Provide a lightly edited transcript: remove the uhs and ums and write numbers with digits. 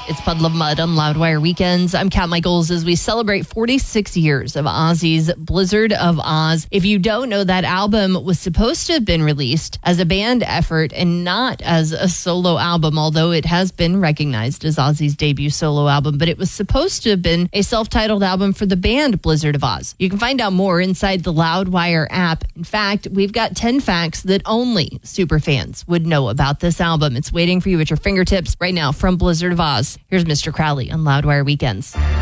It's Puddle of Mudd on Loudwire Weekends. I'm Kat Michaels as we celebrate 46 years of Ozzy's Blizzard of Ozz. If you don't know, that album was supposed to have been released as a band effort and not as a solo album, although it has been recognized as Ozzy's debut solo album. But it was supposed to have been a self-titled album for the band Blizzard of Ozz. You can find out more inside the Loudwire app. In fact, we've got 10 facts that only superfans would know about this album. It's waiting for you at your fingertips right now from Blizzard of Ozz. Here's Mr. Crowley on Loudwire Weekends.